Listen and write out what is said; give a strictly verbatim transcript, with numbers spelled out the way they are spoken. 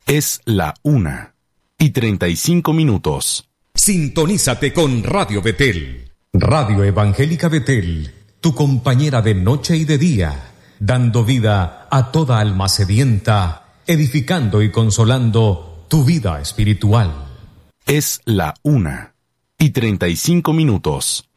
Es la una y treinta y cinco minutos. Sintonízate con Radio Betel. Radio Evangélica Betel, tu compañera de noche y de día, dando vida a toda alma sedienta, edificando y consolando tu vida espiritual. Es la una y treinta y cinco minutos.